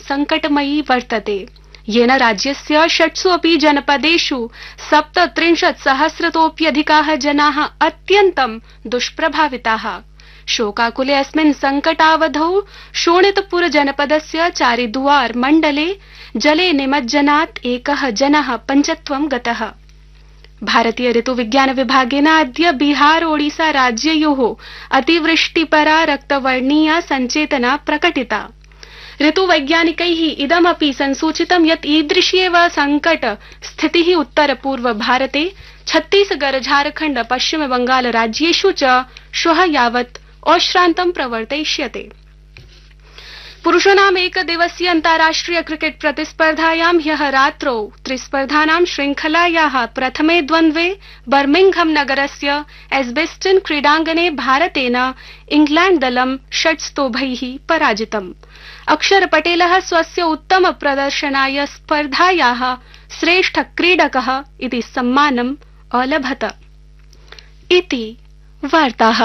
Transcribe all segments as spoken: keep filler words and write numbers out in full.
संकटमयी वर्तते, येन राज्यस्य षट्सु अपि जनपदेषु सप्तत्रिंशत् सहस्रतोऽप्यधिकाः जनाः अत्यन्तं दुष्प्रभाविताः। शोकाकुले अस्मिन् संकटावधौ शोणितपुर जनपदस्य चारिदुआर मण्डले जले निमज्जनात् एकः जनः पञ्चत्वं गतः। भारतीय ऋतुविज्ञान विभागेन अद्य बिहार ओडिसा राज्ययोः अतिवृष्टिपरा रक्तवर्णीया सञ्चेतना प्रकटिता। ऋतुवैज्ञानिकैः इदमपि संसूचितं यत् ईदृशी एव संकट स्थितिः उत्तर पूर्व भारते छत्तीसगढ़ झारखण्ड पश्चिम बंगाल राज्येषु च श्वः यावत् अश्रान्तं प्रवर्तयिष्यते। पुरुषाणाम् एकदिवसीय अन्ताराष्ट्रिय क्रिकेट प्रतिस्पर्धायां ह्यः रात्रौ त्रिस्पर्धानां श्रृंखलायाः प्रथमे द्वन्द्वे बर्मिंघम नगरस्य एस्बेस्टन क्रीडाङ्गणे भारतेन इंग्लैण्ड दलं षट्स्तोभैः पराजितम्। अक्षर पटेलः स्वस्य उत्तम प्रदर्शनाय स्पर्धायाः श्रेष्ठ क्रीडकः इति सम्मानम् अलभत। इति वार्ताः।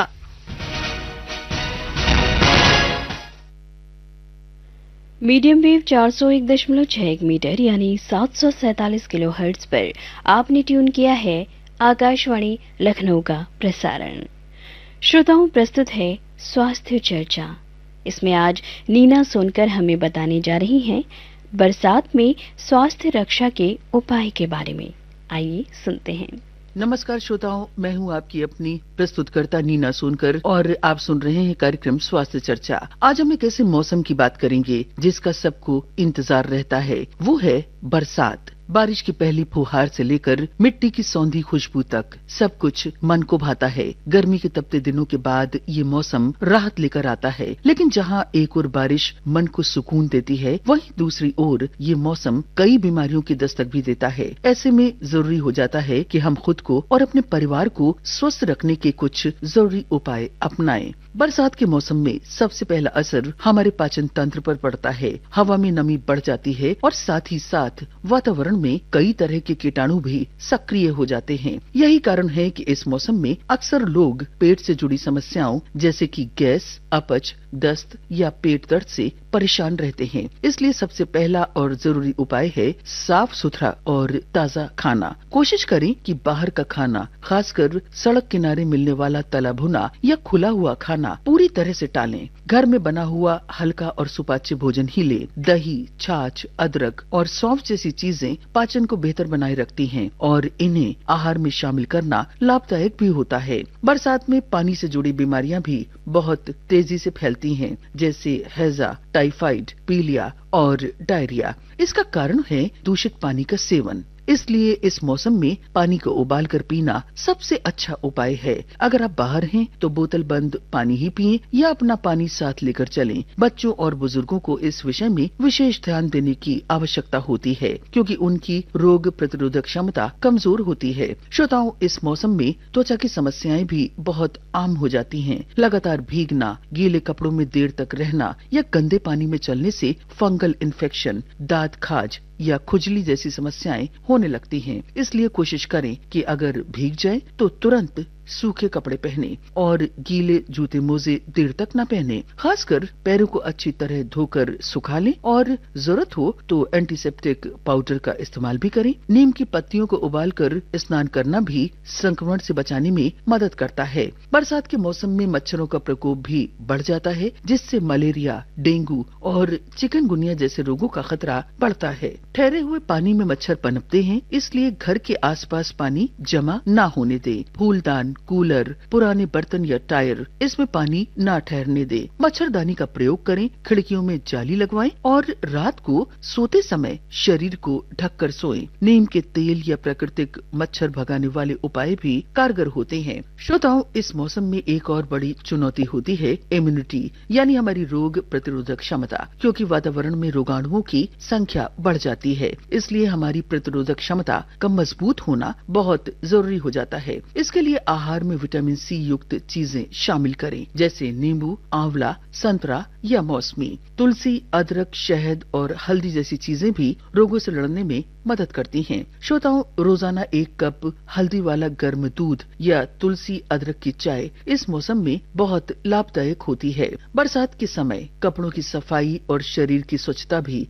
मीडियम वेव चार सौ एक दशमलव छह मीटर यानी सात सौ सैतालीस किलो हर्ट्ज पर आपने ट्यून किया है आकाशवाणी लखनऊ का प्रसारण। श्रोताओं, प्रस्तुत है स्वास्थ्य चर्चा। इसमें आज नीना सोनकर हमें बताने जा रही हैं बरसात में स्वास्थ्य रक्षा के उपाय के बारे में। आइए सुनते हैं। नमस्कार श्रोताओं, मैं हूं आपकी अपनी प्रस्तुतकर्ता नीना सोनकर और आप सुन रहे हैं कार्यक्रम स्वास्थ्य चर्चा। आज हम एक ऐसे मौसम की बात करेंगे जिसका सबको इंतजार रहता है, वो है बरसात। बारिश की पहली फुहार से लेकर मिट्टी की सौंधी खुशबू तक सब कुछ मन को भाता है। गर्मी के तपते दिनों के बाद ये मौसम राहत लेकर आता है, लेकिन जहाँ एक ओर बारिश मन को सुकून देती है, वहीं दूसरी ओर ये मौसम कई बीमारियों की दस्तक भी देता है। ऐसे में जरूरी हो जाता है कि हम खुद को और अपने परिवार को स्वस्थ रखने के कुछ जरूरी उपाय अपनाएं। बरसात के मौसम में सबसे पहला असर हमारे पाचन तंत्र पर पड़ता है। हवा में नमी बढ़ जाती है और साथ ही साथ वातावरण में कई तरह के कीटाणु भी सक्रिय हो जाते हैं। यही कारण है कि इस मौसम में अक्सर लोग पेट से जुड़ी समस्याओं जैसे कि गैस, अपच, दस्त या पेट दर्द से परेशान रहते हैं। इसलिए सबसे पहला और जरूरी उपाय है साफ सुथरा और ताज़ा खाना। कोशिश करें कि बाहर का खाना, खासकर सड़क किनारे मिलने वाला तला भुना या खुला हुआ खाना पूरी तरह से टालें। घर में बना हुआ हल्का और सुपाच्य भोजन ही लें। दही, छाछ, अदरक और सौंफ जैसी चीजें पाचन को बेहतर बनाए रखती हैं और इन्हें आहार में शामिल करना लाभदायक भी होता है। बरसात में पानी से जुड़ी बीमारियां भी बहुत तेजी से फैलती हैं, जैसे हैजा, टाइफाइड, पीलिया और डायरिया। इसका कारण है दूषित पानी का सेवन। इसलिए इस मौसम में पानी को उबाल कर पीना सबसे अच्छा उपाय है। अगर आप बाहर हैं तो बोतल बंद पानी ही पिएं या अपना पानी साथ लेकर चलें। बच्चों और बुजुर्गों को इस विषय में विशेष ध्यान देने की आवश्यकता होती है, क्योंकि उनकी रोग प्रतिरोधक क्षमता कमजोर होती है। श्रोताओं, इस मौसम में त्वचा की समस्याएं भी बहुत आम हो जाती हैं। लगातार भीगना, गीले कपड़ों में देर तक रहना या गंदे पानी में चलने से फंगल इन्फेक्शन, दांत खाज या खुजली जैसी समस्याएं होने लगती हैं। इसलिए कोशिश करें कि अगर भीग जाए तो तुरंत सूखे कपड़े पहने और गीले जूते मोजे देर तक न पहने। खासकर पैरों को अच्छी तरह धोकर सुखा लें और जरूरत हो तो एंटीसेप्टिक पाउडर का इस्तेमाल भी करें। नीम की पत्तियों को उबालकर स्नान करना भी संक्रमण से बचाने में मदद करता है। बरसात के मौसम में मच्छरों का प्रकोप भी बढ़ जाता है, जिससे मलेरिया, डेंगू और चिकनगुनिया जैसे रोगों का खतरा बढ़ता है। ठहरे हुए पानी में मच्छर पनपते हैं, इसलिए घर के आसपास पानी जमा न होने दें। फूलदान, कूलर, पुराने बर्तन या टायर, इसमें पानी ना ठहरने दे। मच्छरदानी का प्रयोग करें, खिड़कियों में जाली लगवाएं और रात को सोते समय शरीर को ढककर सोएं। नीम के तेल या प्राकृतिक मच्छर भगाने वाले उपाय भी कारगर होते हैं। श्रोताओं, इस मौसम में एक और बड़ी चुनौती होती है इम्यूनिटी, यानी हमारी रोग प्रतिरोधक क्षमता, क्योंकि वातावरण में रोगाणुओं की संख्या बढ़ जाती है। इसलिए हमारी प्रतिरोधक क्षमता का मजबूत होना बहुत जरूरी हो जाता है। इसके लिए आहार में विटामिन सी युक्त चीजें शामिल करें, जैसे नींबू, आंवला, संतरा या मौसमी। तुलसी, अदरक, शहद और हल्दी जैसी चीजें भी रोगों से लड़ने में मदद करती हैं। श्रोताओं, रोजाना एक कप हल्दी वाला गर्म दूध या तुलसी अदरक की चाय इस मौसम में बहुत लाभदायक होती है। बरसात के समय कपड़ों की सफाई और शरीर की स्वच्छता भी